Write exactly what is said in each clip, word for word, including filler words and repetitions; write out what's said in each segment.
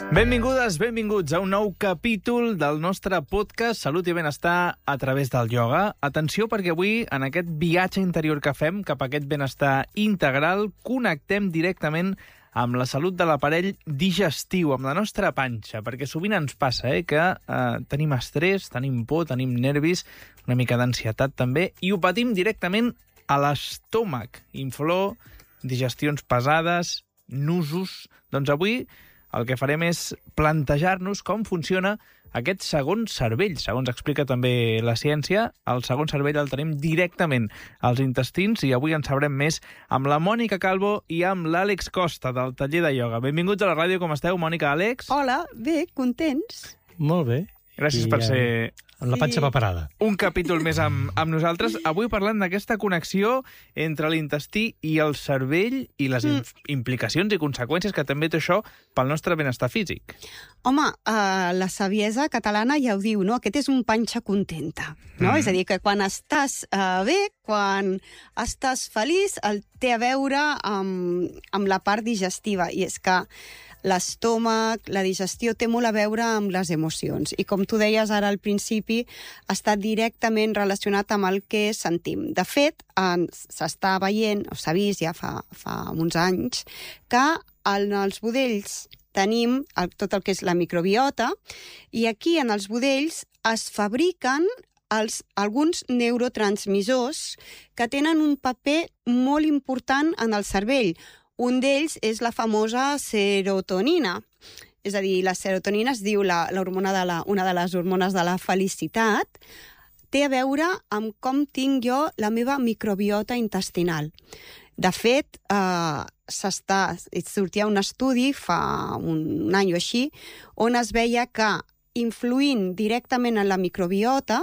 Benvingudes, benvinguts a un nou capítol del nostre podcast Salut i Benestar a través del ioga. Atenció, perquè avui, en aquest viatge interior que fem cap a aquest benestar integral, connectem directament amb la salut de l'aparell digestiu, amb la nostra panxa, perquè sovint ens passa eh, que eh, tenim estrès, tenim por, tenim nervis, una mica d'ansietat també, i ho patim directament a l'estómac. Inflor, digestions pesades, nusos... Doncs avui el que farem és plantejar-nos com funciona aquest segon cervell. Segons explica també la ciència, el segon cervell el tenim directament als intestins i avui en sabrem més amb la Mònica Calvo i amb l'Àlex Costa del taller de ioga. Benvinguts a la ràdio, com esteu, Mònica, Àlex? Hola, bé, contents. Molt bé. Gràcies I, per ser... Amb la panxa preparada. Un capítol més amb, amb nosaltres. Avui parlant d'aquesta connexió entre l'intestí i el cervell i les mm. implicacions i conseqüències que també té això pel nostre benestar físic. Home, uh, la saviesa catalana ja ho diu, no? Aquest és un panxa contenta, no? Mm. És a dir, que quan estàs uh, bé, quan estàs feliç, el té a veure amb, amb la part digestiva. I és que l'estómac, la digestió, té molt a veure amb les emocions. I com tu deies ara al principi, està directament relacionat amb el que sentim. De fet, s'està veient, o s'ha vist ja fa, fa uns anys, que en els budells tenim el, tot el que és la microbiota, i aquí en els budells es fabriquen els, alguns neurotransmissors que tenen un paper molt important en el cervell. Un d'ells és la famosa serotonina. És a dir, la serotonina es diu la, la hormona de la, una de les hormones de la felicitat. Té a veure amb com tinc jo la meva microbiota intestinal. De fet, eh, s'està, sortia un estudi fa un any o així, on es veia que influint directament en la microbiota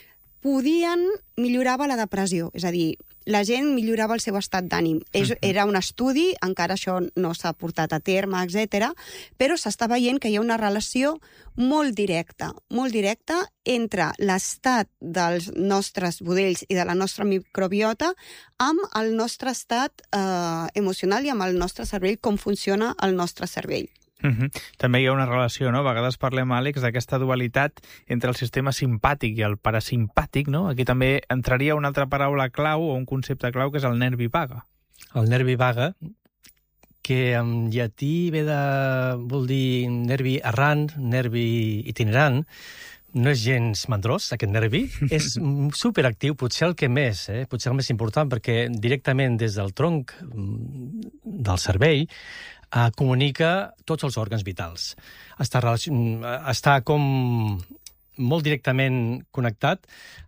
podien millorava la depressió. És a dir, la gent millorava el seu estat d'ànim. Uh-huh. Era un estudi, encara això no s'ha portat a terme, etcètera, però s'està veient que hi ha una relació molt directa, molt directa entre l'estat dels nostres budells i de la nostra microbiota amb el nostre estat eh, emocional i amb el nostre cervell, com funciona el nostre cervell. Uh-huh. També hi ha una relació, no? A vegades parlem, Àlex, d'aquesta dualitat entre el sistema simpàtic i el parasimpàtic, no? Aquí també entraria una altra paraula clau o un concepte clau, que és el nervi vague. El nervi vague, que en llatí ve de... vol dir nervi errant, nervi itinerant. No és gens mandrós, aquest nervi. És superactiu, potser el que més, eh? potser el més important, perquè directament des del tronc del cervell Uh, comunica tots els òrgans vitals. Està, relacion... està com molt directament connectat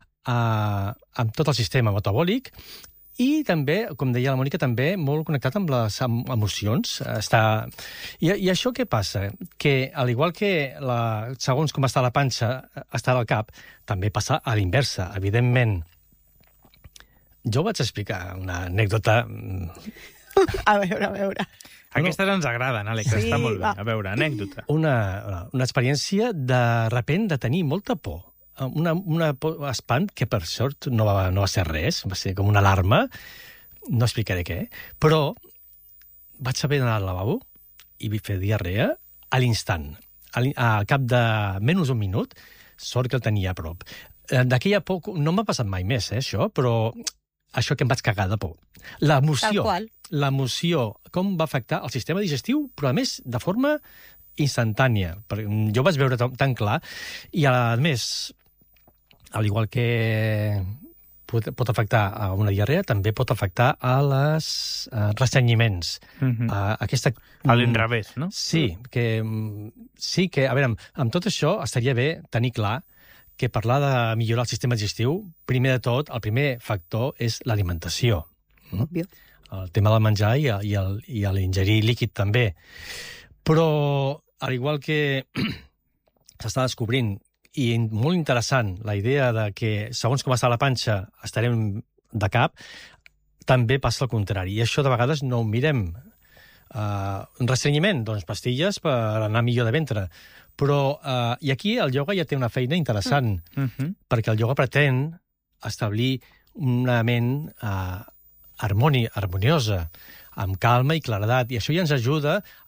uh, amb tot el sistema metabòlic i també, com deia la Mònica, també molt connectat amb les emocions. Està... I, I això què passa? Que, al igual que la... segons com està la panxa, està al cap, també passa a l'inversa, evidentment. Jo vaig explicar una anècdota... A veure, a veure... Aquestes ens agraden, Àlex, sí, està molt bé. A veure, anècdota. Una, una experiència de repent de tenir molta por. Una, una por espant que, per sort, no va, no va ser res, va ser com una alarma, no explicaré què, però vaig haver d'anar al lavabo i vaig fer diarrea a l'instant. Al cap de menys un minut, sort que el tenia a prop. D'aquella por, no m'ha passat mai més, eh, això, però... això que em vaig cagar de por. L'emoció, l'emoció, com va afectar el sistema digestiu, però a més de forma instantània. Jo vaig veure tan clar, i a més, al igual que pot, pot afectar a una diarrea, també pot afectar a les uh, restrenyiments. Mm-hmm. uh, aquesta, a l'inrevés, no? Sí, que, sí que, a veure, amb, amb tot això estaria bé tenir clar que parlar de millorar el sistema digestiu, primer de tot, el primer factor és l'alimentació. Òbvio. El tema del menjar i, i, el, i l'ingerir líquid també. Però, al igual que s'està descobrint, i molt interessant, la idea de que, segons com està la panxa, estarem de cap, també passa el contrari. I això, de vegades, no ho mirem. Uh, un restrenyiment, doncs pastilles per anar millor de ventre. Però, uh, i aquí el ioga ja té una feina interessant, mm-hmm. perquè el ioga pretén establir una ment uh, harmoni, harmoniosa, amb calma i claredat, i això ja ens ajuda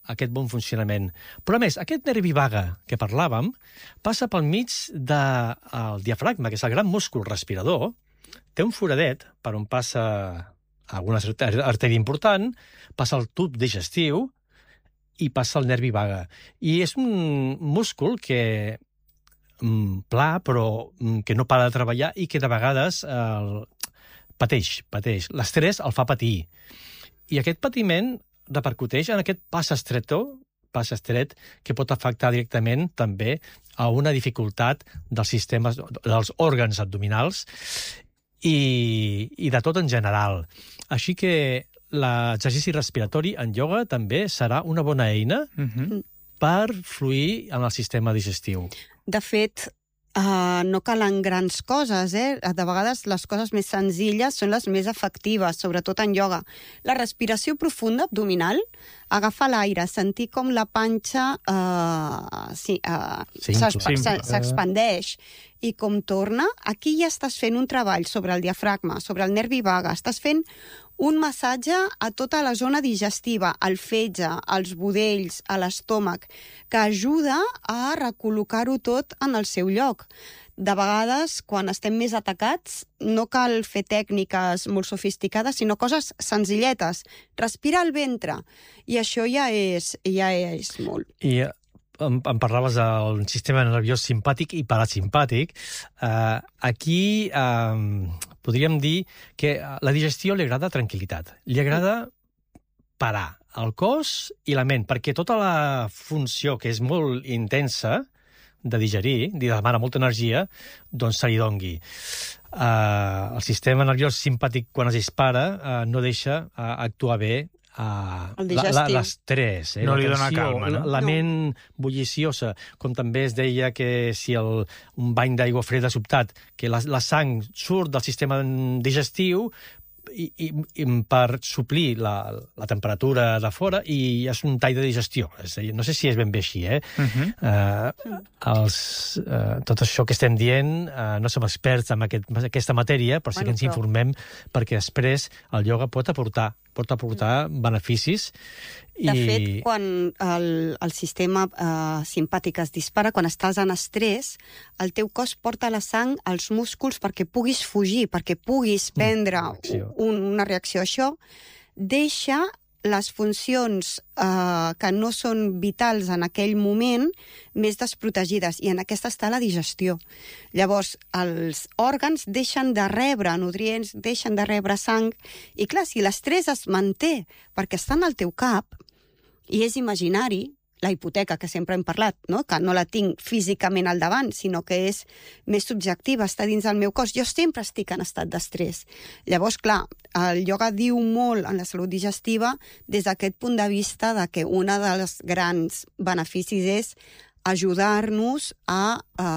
aquest bon funcionament. Però, a més, aquest nervi vague que parlàvem passa pel mig del diafragma, que és el gran múscul respirador, té un foradet per on passa alguna artèria important, passa el tub digestiu i passa el nervi vague. I és un múscul que pla, però que no para de treballar i que de vegades el, pateix, pateix. L'estrès el fa patir. I aquest patiment repercuteix en aquest pas estretó, pas estret, que pot afectar directament també a una dificultat dels sistemes, dels òrgans abdominals i, i de tot en general. Així que l'exercici respiratori en ioga també serà una bona eina uh-huh. per fluir en el sistema digestiu. De fet, uh, no calen grans coses, eh? De vegades les coses més senzilles són les més efectives, sobretot en ioga. La respiració profunda abdominal, agafar l'aire, sentir com la panxa uh, sí, uh, s'expandeix i com torna, aquí ja estàs fent un treball sobre el diafragma, sobre el nervi vague, estàs fent un massatge a tota la zona digestiva, al fetge, als budells, a l'estómac, que ajuda a recol·locar-ho tot en el seu lloc. De vegades, quan estem més atacats, no cal fer tècniques molt sofisticades, sinó coses senzilletes. Respirar el ventre, i això ja és, ja és molt. I em, em parlaves del sistema nerviós simpàtic i parasimpàtic. Uh, aquí uh, podríem dir que a la digestió li agrada tranquil·litat. Li agrada parar el cos i la ment, perquè tota la funció que és molt intensa de digerir, li demana molta energia, doncs se li dongui. Uh, el sistema nerviós simpàtic, quan es dispara, uh, no deixa uh, actuar bé Uh, l'estrès, eh, no la li tensió, dona calma, no? la ment bulliciosa, com també es deia que si el, un bany d'aigua freda sobtat, que la, la sang surt del sistema digestiu i, i, i per suplir la, la temperatura de fora i és un tall de digestió. És a dir, no sé si és ben bé així, eh? Uh-huh. uh, els, uh, tot això que estem dient, uh, no som experts en aquest, aquesta matèria, però sí bueno, que ens informem perquè després el ioga pot aportar pot aportar beneficis. De i... fet, quan el, el sistema eh, simpàtic es dispara, quan estàs en estrès, el teu cos porta la sang als músculs perquè puguis fugir, perquè puguis prendre mm, un, una reacció. Això deixa les funcions eh, que no són vitals en aquell moment més desprotegides, i en aquesta està la digestió. Llavors, els òrgans deixen de rebre nutrients, deixen de rebre sang, i clar, si l'estrès es manté perquè està en el teu cap i és imaginari, la hipoteca que sempre hem parlat, no? Que no la tinc físicament al davant, sinó que és més subjectiva, està dins del meu cos. Jo sempre estic en estat d'estrès. Llavors, clar, el ioga diu molt en la salut digestiva des d'aquest punt de vista de que un dels grans beneficis és ajudar-nos a, a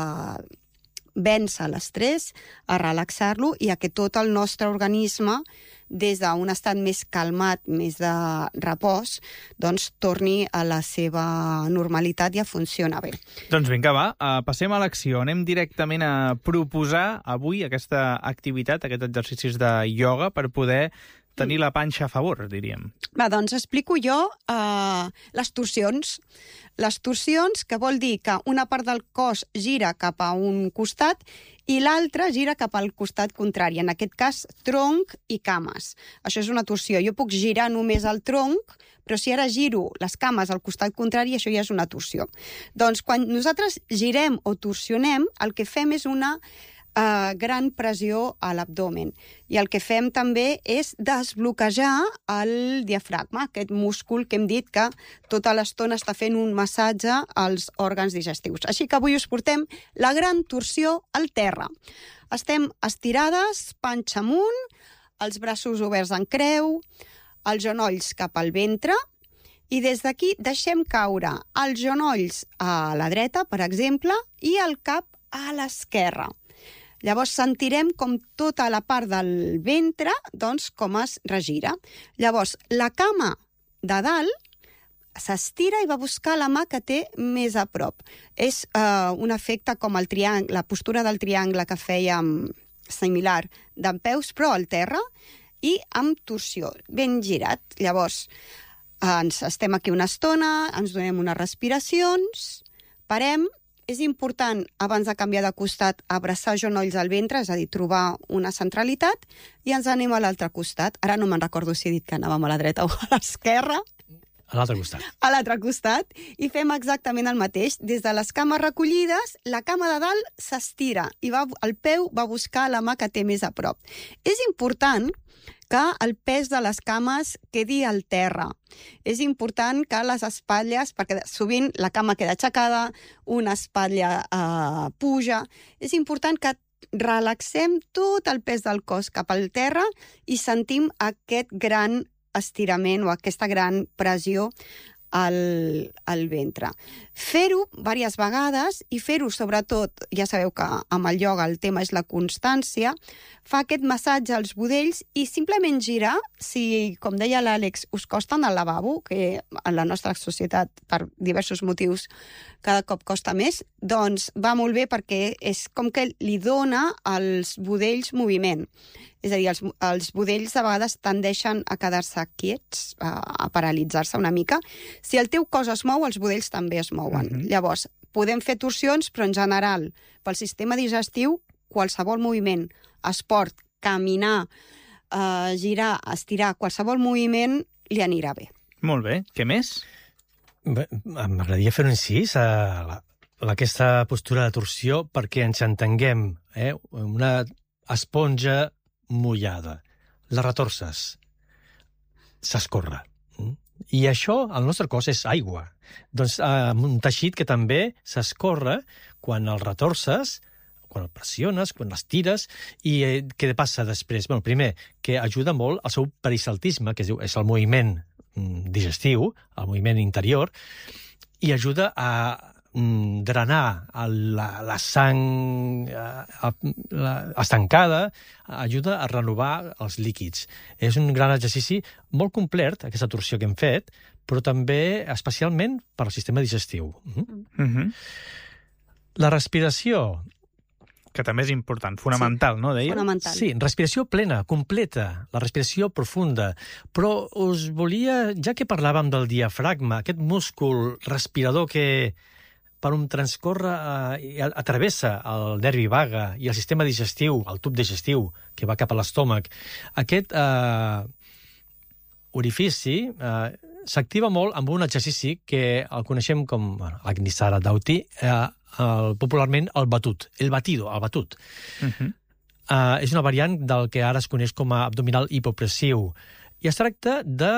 vèncer l'estrès, a relaxar-lo i a que tot el nostre organisme, des d'un estat més calmat, més de repòs, doncs torni a la seva normalitat i a funcionar bé. Doncs vinga, va, uh, passem a l'acció. Anem directament a proposar avui aquesta activitat, aquests exercicis de ioga, per poder tenir la panxa a favor, diríem. Va, doncs explico jo uh, les torsions. Les torsions, que vol dir que una part del cos gira cap a un costat i l'altra gira cap al costat contrari. En aquest cas, tronc i cames. Això és una torsió. Jo puc girar només el tronc, però si ara giro les cames al costat contrari, això ja és una torsió. Doncs quan nosaltres girem o torsionem, el que fem és una Uh, gran pressió a l'abdomen. I el que fem també és desbloquejar el diafragma, aquest múscul que hem dit que tota l'estona està fent un massatge als òrgans digestius. Així que avui us portem la gran torsió al terra. Estem estirades, panxa amunt, els braços oberts en creu, els genolls cap al ventre, i des d'aquí deixem caure els genolls a la dreta, per exemple, i el cap a l'esquerra. Llavors sentirem com tota la part del ventre, doncs, com es regira. Llavors, la cama de dalt s'estira i va buscar la mà que té més a prop. És uh, un efecte com el triangle, la postura del triangle que fèiem similar, d'en peus, però al terra, i amb torsió, ben girat. Llavors, ens estem aquí una estona, ens donem unes respiracions, parem. És important, abans de canviar de costat, abraçar genolls al ventre, és a dir, trobar una centralitat, i ens anem a l'altre costat. Ara no me'n recordo si he dit que anàvem a la dreta o a l'esquerra. A l'altre costat. A l'altre costat, i fem exactament el mateix. Des de les cames recollides, la cama de dalt s'estira i va, el peu va buscar la mà que té més a prop. És important que el pes de les cames quedi al terra. És important que les espatlles, perquè sovint la cama queda aixecada, una espatlla eh, puja, és important que relaxem tot el pes del cos cap al terra i sentim aquest gran estirament o aquesta gran pressió al, al ventre. Fer-ho diverses vegades i fer-ho sobretot, ja sabeu que amb el ioga el tema és la constància, fa aquest massatge als budells i simplement girar, si, com deia l'Àlex, us costa anar al lavabo, que en la nostra societat per diversos motius cada cop costa més, doncs va molt bé perquè és com que li dona als budells moviment. És a dir, els, els budells de vegades tendeixen a quedar-se quiets, a, a paralitzar-se una mica. Si el teu cos es mou, els budells també es mouen. Mm-hmm. Llavors, podem fer torsions, però en general, pel sistema digestiu, qualsevol moviment, esport, caminar, eh, girar, estirar, qualsevol moviment li anirà bé. Molt bé. Què més? Bé, m'agradaria fer un incís a, la, a aquesta postura de torsió perquè ens entenguem. Eh? Una esponja mullada. Les retorces. S'escorre. I això, al nostre cos, és aigua. Doncs eh, un teixit que també s'escorre quan el retorces, quan el pressiones, quan l'estires, i eh, què passa després? Bueno, primer, que ajuda molt al seu perisaltisme, que es diu, és el moviment mm, digestiu, el moviment interior, i ajuda a mm, drenar la, la sang eh, la, estancada, ajuda a renovar els líquids. És un gran exercici molt complet, aquesta torsió que hem fet, però també especialment per al sistema digestiu. Mm-hmm. La respiració, que també és important, fonamental, sí, no, deia? Fonamental. Sí, respiració plena, completa, la respiració profunda. Però us volia, ja que parlàvem del diafragma, aquest múscul respirador que per on transcorre eh, i atravessa el nervi vaga i el sistema digestiu, el tub digestiu, que va cap a l'estómac, aquest eh, orifici eh, s'activa molt amb un exercici que el coneixem com bueno, l'Agnisara Dauti, eh, el, popularment el batut, el batido, el batut. Uh-huh. Uh, és una variant del que ara es coneix com a abdominal hipopressiu. I es tracta de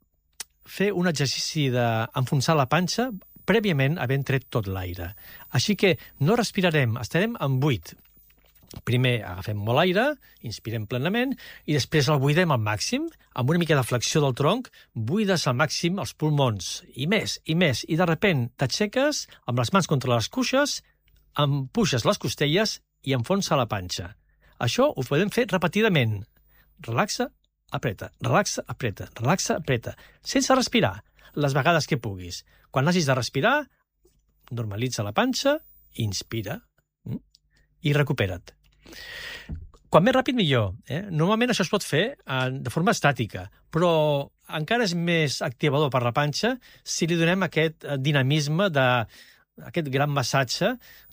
fer un exercici d'enfonsar la panxa prèviament havent tret tot l'aire. Així que no respirarem, estarem en buit. Primer agafem molt aire, inspirem plenament, i després el buidem al màxim, amb una mica de flexió del tronc, buides al màxim els pulmons, i més, i més, i de repent t'aixeques amb les mans contra les cuixes, empuixes les costelles i enfonsa la panxa. Això ho podem fer repetidament. Relaxa, apreta, relaxa, apreta, relaxa, apreta, sense respirar, les vegades que puguis. Quan hagis de respirar, normalitza la panxa, inspira i recupera't. Quan més ràpid, millor. Eh? Normalment això es pot fer eh, de forma estàtica, però encara és més activador per la panxa si li donem aquest dinamisme de aquest gran massatge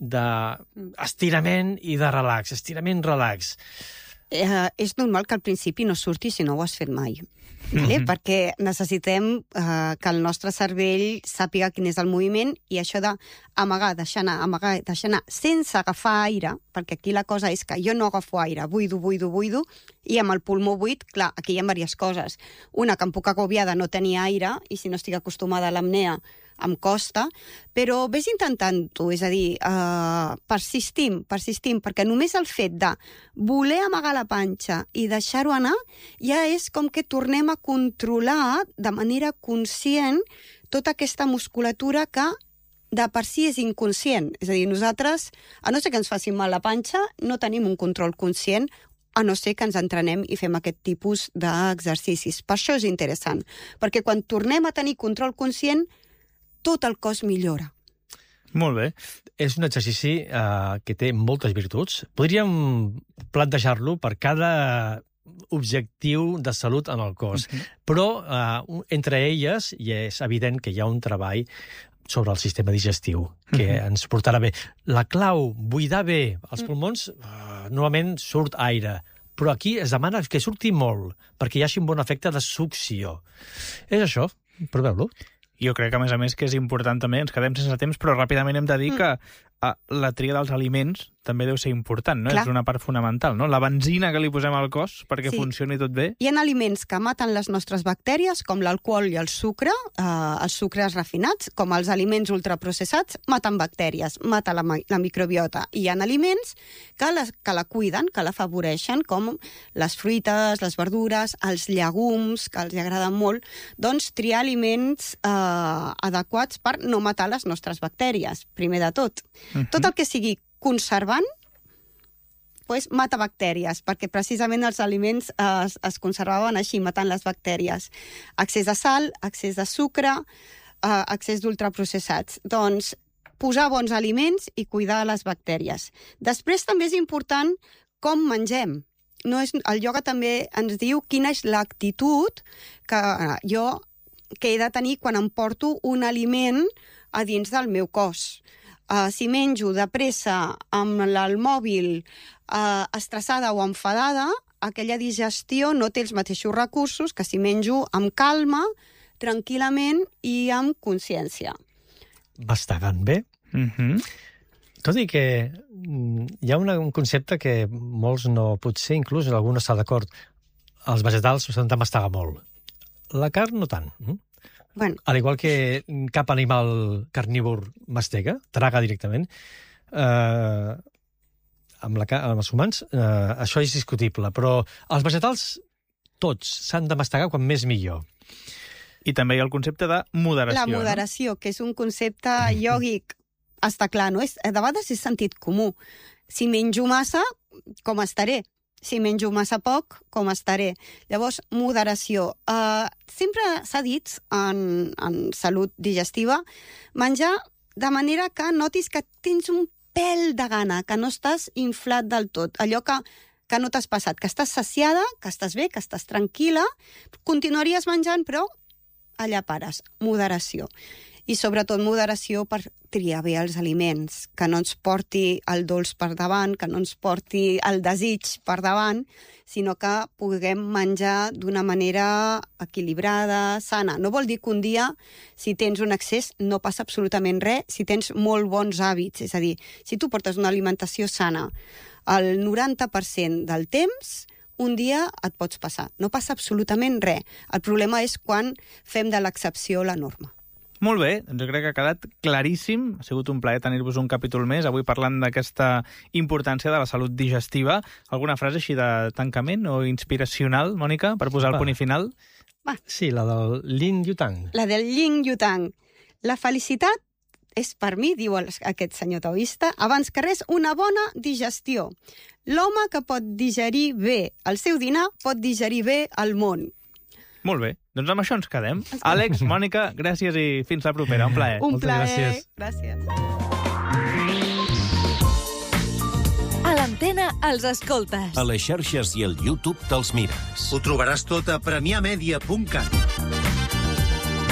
d'estirament i de relax, estirament, relax. Eh, és normal que al principi no surti si no ho has fet mai. Vale? Mm-hmm. Perquè necessitem eh, que el nostre cervell sàpiga quin és el moviment i això d'amagar, deixar anar, amagar, deixar anar, sense agafar aire, perquè aquí la cosa és que jo no agafo aire, buido, buido, buido, i amb el pulmó buit, clar, aquí hi ha diverses coses. Una, que em puc agobiar de no tenir aire, i si no estic acostumada a l'apnea, em costa, però ves intentant-ho, és a dir, eh, persistim, persistim, perquè només el fet de voler amagar la panxa i deixar-ho anar ja és com que tornem a controlar de manera conscient tota aquesta musculatura que de per si és inconscient. És a dir, nosaltres, a no ser que ens faci mal la panxa, no tenim un control conscient, a no ser que ens entrenem i fem aquest tipus d'exercicis. Per això és interessant, perquè quan tornem a tenir control conscient, tot el cos millora. Molt bé. És un exercici eh, que té moltes virtuts. Podríem plantejar-lo per cada objectiu de salut en el cos. Uh-huh. Però uh, entre elles ja és evident que hi ha un treball sobre el sistema digestiu, que uh-huh. ens portarà bé. La clau, buidar bé els pulmons, uh, normalment surt aire, però aquí es demana que surti molt, perquè hi hagi un bon efecte de succió. És això, proveu-lo. Jo crec que, a més a més, que és important també, ens quedem sense temps, però ràpidament hem de dir mm. que a, la tria dels aliments també deu ser important, no? Clar. És una part fonamental, no? La benzina que li posem al cos perquè sí. funcioni tot bé. Hi ha aliments que maten les nostres bactèries, com l'alcohol i el sucre, eh, els sucres refinats, com els aliments ultraprocessats, maten bactèries, mata la, la microbiota. I hi ha aliments que la, que la cuiden, que l'afavoreixen, com les fruites, les verdures, els llegums, que els agraden molt, doncs triar aliments eh, adequats per no matar les nostres bactèries, primer de tot. Uh-huh. Tot el que sigui conservant, pues, mata bactèries, perquè precisament els aliments es, es conservaven així, matant les bactèries. Excés de sal, excés de sucre, eh, excés d'ultraprocessats. Doncs posar bons aliments i cuidar les bactèries. Després també és important com mengem. No és, el ioga també ens diu quina és l'actitud que jo que he de tenir quan em porto un aliment a dins del meu cos. Uh, si menjo de pressa amb el mòbil uh, estressada o enfadada, aquella digestió no té els mateixos recursos que si menjo amb calma, tranquil·lament i amb consciència. Bastant bé. Mm-hmm. Tot i que hi ha una, un concepte que molts no, potser inclús algú no està d'acord. Els vegetals s'han de mastegar molt. La carn no tant. Mm? Bueno. Al igual que cap animal carnívor mastega, traga directament, eh, amb, la, amb els humans eh, això és discutible, però els vegetals tots s'han de mastegar quan més millor. I també hi ha el concepte de moderació. La moderació, no? Que és un concepte iògic, està clar, no? És, de vegades és sentit comú. Si menjo massa, com estaré? Si menjo massa poc, com estaré? Llavors, moderació. Uh, sempre s'ha dit en, en salut digestiva menjar de manera que notis que tens un pèl de gana, que no estàs inflat del tot. Allò que, que no t'has passat, que estàs saciada, que estàs bé, que estàs tranquil·la, continuaries menjant, però allà pares. Moderació. I sobretot moderació per triar bé els aliments, que no ens porti el dolç per davant, que no ens porti el desig per davant, sinó que puguem menjar d'una manera equilibrada, sana. No vol dir que un dia, si tens un excés, no passa absolutament res, si tens molt bons hàbits. És a dir, si tu portes una alimentació sana el noranta per cent del temps, un dia et pots passar. No passa absolutament res. El problema és quan fem de l'excepció la norma. Molt bé, doncs jo crec que ha quedat claríssim. Ha sigut un plaer tenir-vos un capítol més, avui parlant d'aquesta importància de la salut digestiva. Alguna frase així de tancament o inspiracional, Mònica, per posar el punt i final? Va. Sí, la del Yin Yutang. La del Yin Yutang. La felicitat és per mi, diu aquest senyor taoista, abans que res, una bona digestió. L'home que pot digerir bé el seu dinar pot digerir bé el món. Molt bé, doncs amb això ens quedem. Àlex, Mònica, gràcies i fins la propera. Un plaer. Un plaer. Gràcies. A l'antena els escoltes. A les xarxes i al YouTube te'ls mires. Ho trobaràs tot a premià media punt cat.